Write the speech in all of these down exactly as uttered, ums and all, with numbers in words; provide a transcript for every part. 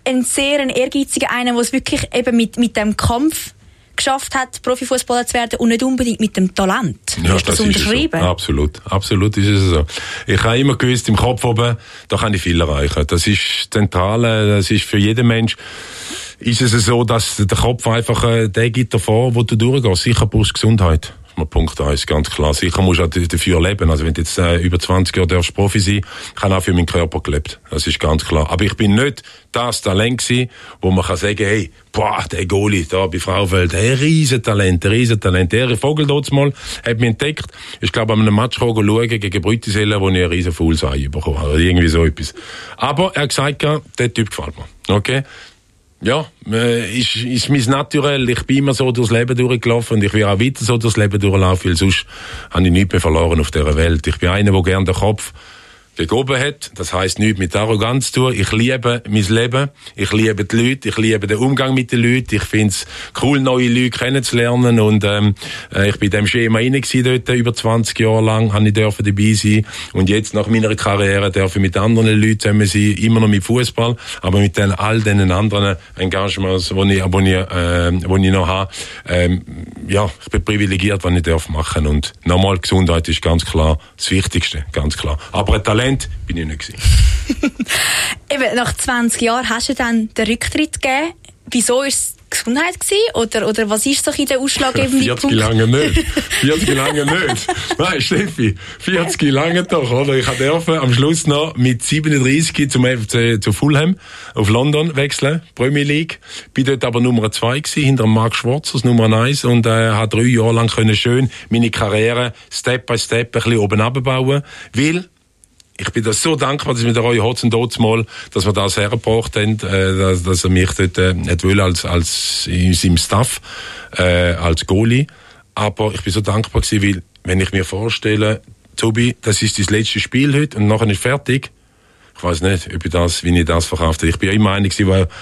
ein sehr ein ehrgeiziger, einer, der es wirklich eben mit, mit dem Kampf geschafft hat, Profifußballer zu werden und nicht unbedingt mit dem Talent. Ja, das, das unterschreiben? So. Absolut, absolut ist es so. Ich habe immer gewusst, im Kopf oben, da kann ich viel erreichen. Das ist zentral, das ist für jeden Mensch, ist es so, dass der Kopf einfach, der gibt davor, wo du durchgehst. Sicher brauchst du Gesundheit. Punkt eins, ganz klar. Sicher musst du auch dafür leben. Also wenn du jetzt äh, über zwanzig Jahre darfst Profi sein, ich habe auch für meinen Körper gelebt. Das ist ganz klar. Aber ich bin nicht das Talent gewesen, wo man kann sagen, hey, boah, der Goalie da bei Fraufeld, hey, Riesentalent, Riesentalent. Der Vogel dort mal hat mich entdeckt. Ich glaube, an einem Match schauen gegen Brütisellen, wo ich einen riesen Fullsei bekommen habe. Oder irgendwie so etwas. Aber er hat gesagt, der Typ gefällt mir. Okay? Ja, äh, ist, ist mein Naturell. Ich bin immer so durchs Leben durchgelaufen und ich will auch weiter so durchs Leben durchlaufen, weil sonst habe ich nichts mehr verloren auf dieser Welt. Ich bin einer, der gerne den Kopf gegen oben hat. Das heisst nichts mit Arroganz zu tun. Ich liebe mein Leben. Ich liebe die Leute. Ich liebe den Umgang mit den Leuten. Ich finde es cool, neue Leute kennenzulernen. Und ähm, ich bin in dem Schema rein gewesen dort, über zwanzig Jahre lang, habe ich dürfen dabei sein. Und jetzt, nach meiner Karriere, darf ich mit anderen Leuten zusammen sein, immer noch mit Fußball, aber mit den, all den anderen Engagements, die ich, wo ich, äh, wo ich noch habe. Ähm, ja, ich bin privilegiert, was ich darf machen. Und nochmal, Gesundheit ist ganz klar das Wichtigste, ganz klar. Aber ein Talent bin ich nicht gewesen. Eben, nach zwanzig Jahren hast du dann den Rücktritt gegeben. Wieso ist es Gesundheit gewesen? Oder, oder was ist so in der ausschlaggebende Punkt? vierzig lange nicht. vierzig lange nicht. Nein, Steffi, vierzig lange doch, oder? Ich durfte am Schluss noch mit siebenunddreißig zum F C, zu Fulham auf London wechseln, Premier League. Bin dort aber Nummer zwei gewesen, hinter Marc Schwarzers, Nummer eins, und äh, habe drei Jahre lang können schön meine Karriere Step by Step ein bisschen oben abbauen, weil ich bin das so dankbar, dass wir der Roy Hodgson dort mal, dass wir das hergebracht haben, äh, dass, dass er mich dort äh, nicht will als, als in seinem Staff, äh, als Goalie. Aber ich bin so dankbar gewesen, weil, wenn ich mir vorstelle, Tobi, das ist das letzte Spiel heute und nachher ist fertig. Ich weiss nicht, ob ich das, wie ich das verkauft habe. Ich bin ja immer einig gewesen, weil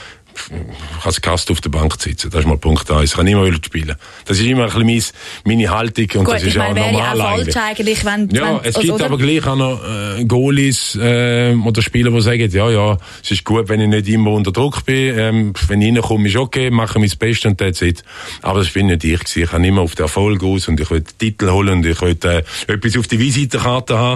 ich als Gast auf der Bank sitzen. Das ist mal Punkt eins. Ich kann immer spielen. Das ist immer ein bisschen meine Haltung. Und gut, das ist ich meine, auch normal wäre ja falsch eigentlich, wenn... Ja, wenn, es gibt oder? aber gleich auch noch äh, Goalies äh, oder Spieler, die sagen, ja, ja, es ist gut, wenn ich nicht immer unter Druck bin. Ähm, wenn ich reinkomme, ist okay, mache mein Bestes und that's it. Aber das bin nicht ich gewesen. Ich kann immer auf den Erfolg aus und ich will Titel holen und ich will äh, etwas auf die Visitenkarte haben.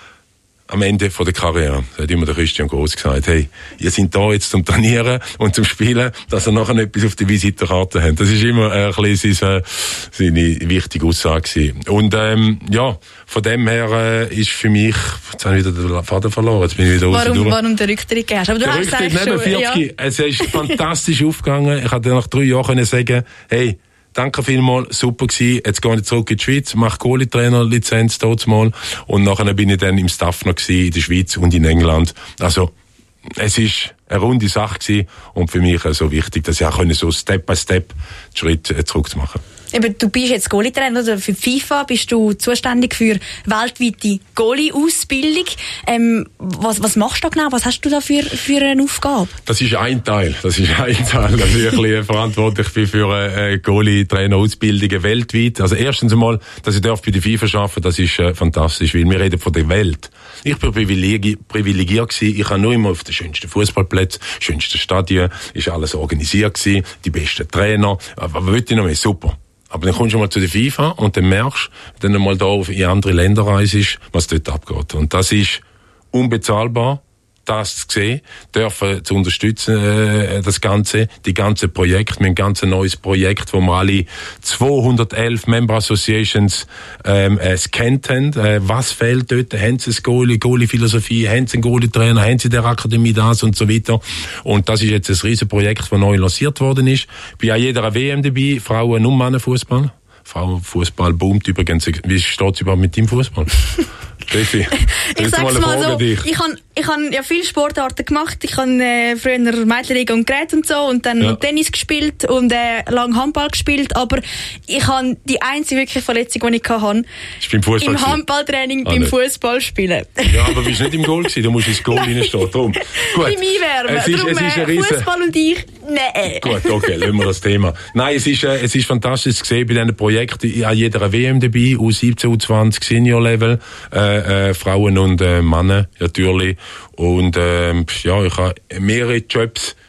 Am Ende von der Karriere, da hat immer der Christian Gross gesagt, hey, ihr seid da jetzt zum Trainieren und zum Spielen, dass ihr nachher etwas auf der Visitenkarte habt. Das ist immer äh, ein bisschen seine, seine wichtige Aussage gewesen. Und ähm, ja, von dem her äh, ist für mich, jetzt habe ich wieder den Faden verloren, jetzt bin ich wieder warum, raus. warum der Rücktritt gehst? Aber du der hast Rücktritt eigentlich schon, vierzig, ja. Es ist fantastisch aufgegangen. Ich konnte nach drei Jahren können sagen, hey, danke vielmals, super gewesen. Jetzt gehe ich zurück in die Schweiz, mache Goalie-Trainer-Lizenz dort mal. Und nachher bin ich dann im Staff noch gewesen, in der Schweiz und in England. Also, es ist eine runde Sache gewesen und für mich so wichtig, dass ich auch so Step by Step Schritt zurück zu machen. Eben, du bist jetzt Goalie-Trainer, oder für die FIFA bist du zuständig für weltweite Goalie-Ausbildung. Ähm, was, was machst du da genau? Was hast du da für, für eine Aufgabe? Das ist ein Teil. Das ist ein Teil, dass ich ein bisschen verantwortlich bin für äh, Goalie-Trainer-Ausbildungen weltweit. Also erstens einmal, dass ich darf bei der FIFA arbeiten, das ist äh, fantastisch, weil wir reden von der Welt. Ich bin privilegi- privilegiert gewesen. Ich habe nur immer auf den schönsten Fußballplätzen, schönsten Stadien, ist alles organisiert gewesen, die besten Trainer. Aber will ich noch mehr? Super. Aber dann kommst du mal zu der FIFA und dann merkst du, wenn du mal da in andere Länder reist, was dort abgeht. Und das ist unbezahlbar, das zu sehen, dürfen zu unterstützen, äh, das Ganze, die ganze Projekt, wir haben ein ganz neues Projekt, wo wir alle zweihundertelf Member Associations ähm, äh, scannt haben. Äh, was fehlt dort? Haben sie das Goalie, Goalie-Philosophie, haben sie einen Goalie-Trainer, haben sie in der Akademie das und so weiter. Und das ist jetzt ein riesen Projekt, das neu lanciert worden ist. Ich bin an jeder W M dabei, Frauen- und Männerfußball. Frauenfußball boomt übrigens. Wie steht es überhaupt mit deinem Fußball? Steffi, ich sag's mal, mal so, dich. ich habe ich hab ja viele Sportarten gemacht. Ich habe äh, früher Mädchenliga und Gerät und so und dann ja. Tennis gespielt und äh, lang Handball gespielt, aber ich habe die einzige wirkliche Verletzung, die ich hatte, ist beim Fußball im Handballtraining, ah, beim Fußball spielen. Ja, aber du bist nicht im Goal gewesen, du musst ins Goal reinstehen. Drum. Gut. Im Einwärmen. Es ist, Darum, es ist ein riesen... Fußball und ich, nein. Gut, okay, lassen wir das Thema. Nein, es ist, äh, es ist fantastisch zu sehen bei diesen Projekten, an jeder W M dabei, U siebzehn, U zwanzig, Senior-Level, äh, Äh, Frauen und äh, Männer natürlich und ähm, ja, ich habe mehrere Jobs